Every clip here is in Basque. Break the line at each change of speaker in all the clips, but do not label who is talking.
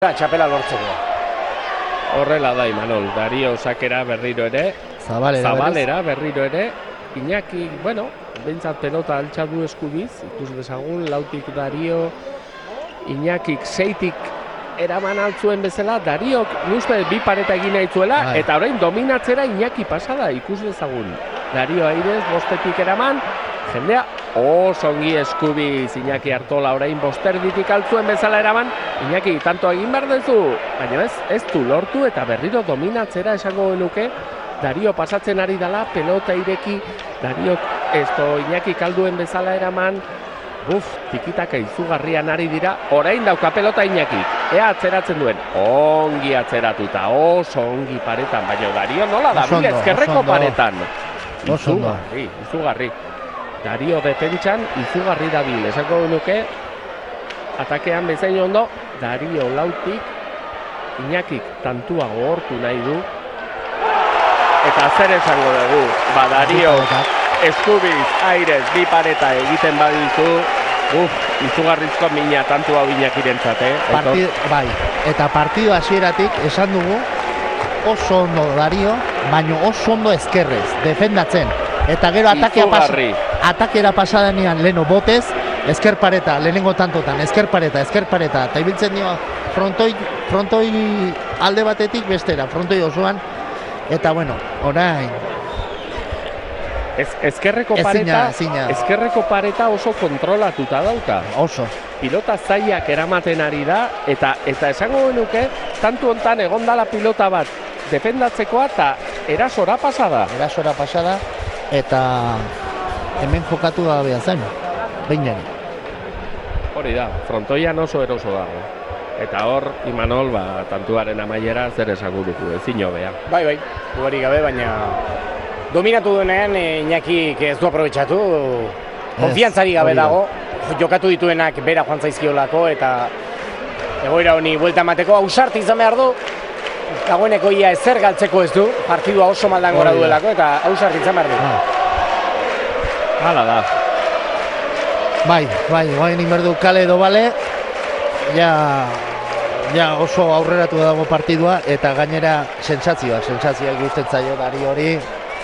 Txapela lortzeko.
Horrela da, Imanol. Dario Sakera berriro ere. Zabalera berriro ere. Iñaki, bueno, behintzat pelota altxa du eskubiz. Ikus dezagun, lautik Dario. Iñakik seitik eraman altzuen bezala. Dariok, uste bi pareta egin nahizuela. Eta orain dominatzera Iñaki pasada. Ikus dezagun. Dario airez, bostetik eraman. Jendea oso ongi eskubiz Iñaki Artola orain bosterditik altzuen bezala eraman. Iñaki, tanto egin behar duzu, baina ez du lortu eta berriro dominatzera esango genuke. Dario pasatzen ari dela, pelota ireki, Dariok Iñaki kalduen bezala eraman. Tikitaka izugarrian ari dira, orain dauka pelota Iñakik. Ea atzeratzen duen, ongi atzeratuta, oso ongi paretan, baina Dario nola da, ezkerreko paretan. Izugarri. Dario defentsan izugarri dabil, esako genuke, atakean bezain ondo, Dario lautik, Iñakik tantua gogortu nahi du, eta zer esango dugu, Dario eskubiz, airez, bi pareta egiten badizu, izugarrizko mina tantu hau Iñakirentzat,
Bai, eta partido hasieratik esan dugu, oso ondo Dario, baina oso ondo ezkerrez, defendatzen. Eta gero atakera pasadenean leno botez, ezker pareta, lehenengo tantotan, ezker pareta, eta ibiltzen dio frontoi alde batetik bestera, frontoi osoan, eta bueno, orain.
Ezkerreko pareta oso kontrolatuta dauka.
Oso.
Pilota zaiak eramaten ari da, eta esango genuke, tantu hontan egondala pilota bat defendatzekoa, eta erasora pasada.
Eta hemen jokatu da behar zen, behin.
Hori da, frontoian oso eroso dago. Eta hor, Imanol, tantuaren amaiera zer esaguruko, ezin hobea.
Bai, duari gabe, baina dominatu duenean Iñaki ez du aprobetxatu, konfiantzari gabe dago, jokatu dituenak bera joan zaizkiolako, eta egoera honi buelta emateko, ausart izan behar du, dagoeneko ia ezer galtzeko ez du, partidua oso maldan gora duelako, eta ausart izan behar du.
Hala da.
Bai, guain inberdu kale edo bale, ja oso aurreratu dago partidua, eta gainera sentsazioak guztet zaio Dario hori,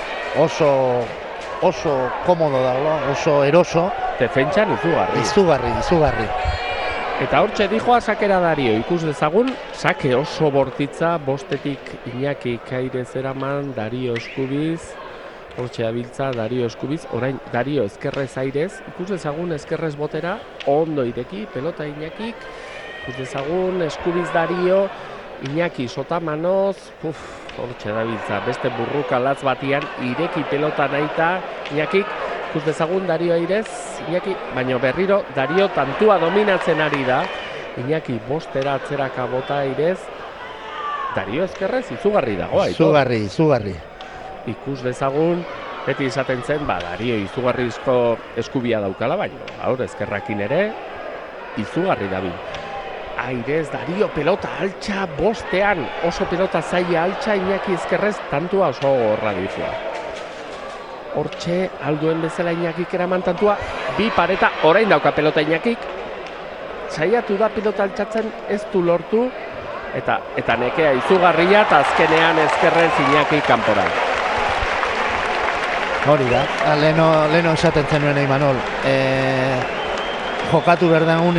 oso komodo dago, oso eroso.
Defentsan
izugarri.
Eta hortxe dijoa Sakera Dario, ikus dezagun, Sake oso bortitza, bostetik Iñaki airez eraman, Dario eskubiz, hortxe abiltza, Dario eskubiz, orain Dario ezkerrez airez, ikus dezagun ezkerrez botera, ondo ireki, pelota Iñakik, ikus dezagun eskubiz Dario, Iñaki sotamanoz, hortxe dabiltza, beste burruka latz batian, ireki pelota nahita, Iñakik, ikus dezagun Dario airez, Iñaki, baina berriro Dario tantua dominatzen ari da, Iñaki bostera atzeraka bota airez, Dario ezkerrez izugarri dago.
Izugarri.
Ikus dezagun, beti izaten zen, Dario izugarrizko eskubia daukala, baina aur ezkerrakin ere, izugarri dabil. Airez, Dario pelota altxa bostean, oso pelota zaila altxa Iñaki ezkerrez, tantua oso gorra dizua. Hortxe, alduen bezala Iñakik eraman tantua, bi pareta, orain dauka pelota Iñakik, saiatu da pelota altxatzen ez du lortu, eta nekea izugarria, eta azkenean ezkerrez Iñaki kanpora.
Hori da, leheno esaten zenuen Imanol, jokatu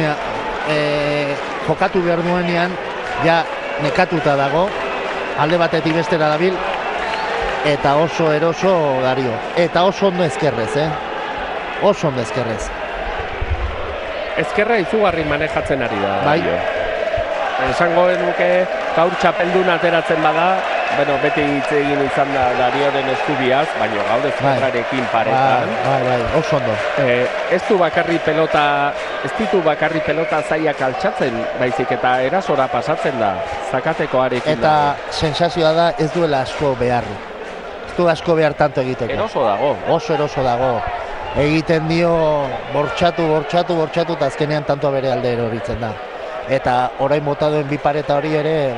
behar duenean, ja nekatuta dago, alde batetik bestera dabil, eta oso eroso Dario, eta oso ondo ezkerrez, oso ondo ezkerrez.
Ezkerra izugarri manejatzen ari da.
Bai.
Esango genuke gaur txapeldun ateratzen bada, beti hitz egin izan da Darioren eskubiaz, baina gaur ezkerrarekin paretan.
Bai, oso ondo.
Ez ditu bakarri pelota zaiak altxatzen, baizik eta erasora pasatzen da, zakatekoarekin.
Eta sensazioa da ez duela asko beharri. Asko behar tanto egiteko.
Eroso dago.
Oso eroso dago. Egiten dio bortxatu, eta azkenean tanto bere alde eroritzen da. Eta orain bota duen bi pareta hori ere,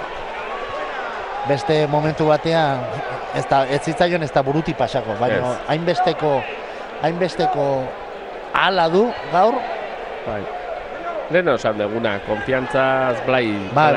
beste momentu batean, ez zitzaion ez da buruti pasako, baina hainbesteko ala du gaur,
Lehen osan deguna, konfiantzaz blai